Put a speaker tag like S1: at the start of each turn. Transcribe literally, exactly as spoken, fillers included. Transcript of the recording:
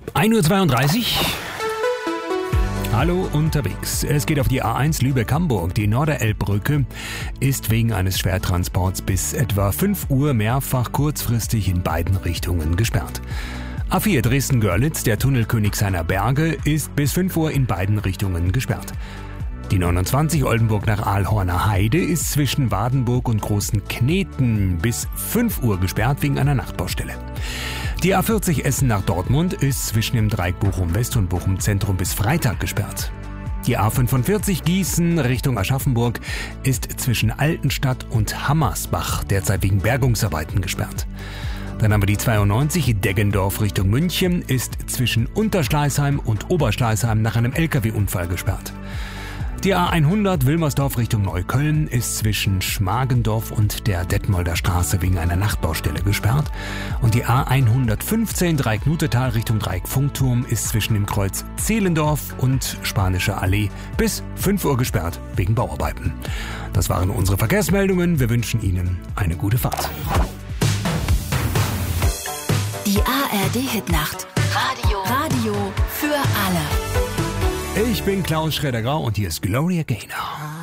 S1: ein Uhr zweiunddreißig. Hallo unterwegs. Es geht auf die A eins Lübeck-Hamburg. Die Norderelbbrücke ist wegen eines Schwertransports bis etwa fünf Uhr mehrfach kurzfristig in beiden Richtungen gesperrt. A vier Dresden-Görlitz, der Tunnel Königshainer Berge, ist bis fünf Uhr in beiden Richtungen gesperrt. Die neunundzwanzig Oldenburg nach Aalhorner Heide ist zwischen Wadenburg und Großen Kneten bis fünf Uhr gesperrt wegen einer Nachtbaustelle. Die A vierzig Essen nach Dortmund ist zwischen dem Dreieck Bochum West und Bochum Zentrum bis Freitag gesperrt. Die A fünfundvierzig Gießen Richtung Aschaffenburg ist zwischen Altenstadt und Hammersbach derzeit wegen Bergungsarbeiten gesperrt. Dann haben wir die zweiundneunzig Deggendorf Richtung München ist zwischen Unterschleißheim und Oberschleißheim nach einem L K W-Unfall gesperrt. Die A hundert Wilmersdorf Richtung Neukölln ist zwischen Schmargendorf und der Detmolder Straße wegen einer Nachtbaustelle gesperrt. Und die A hundertfünfzehn Dreieck-Nutetal Richtung Dreieck-Funkturm ist zwischen dem Kreuz Zehlendorf und Spanische Allee bis fünf Uhr gesperrt wegen Bauarbeiten. Das waren unsere Verkehrsmeldungen. Wir wünschen Ihnen eine gute Fahrt.
S2: Die A R D-Hitnacht. Radio. Radio für alle.
S1: Ich bin Klaus Schroeder-Grau und hier ist Gloria Gaynor.